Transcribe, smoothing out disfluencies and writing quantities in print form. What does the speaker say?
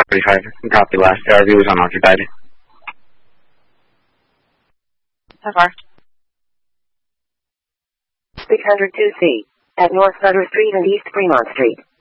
45. Copy last. RV was unoccupied. How far? 602C, at North Sutter Street and East Fremont Street.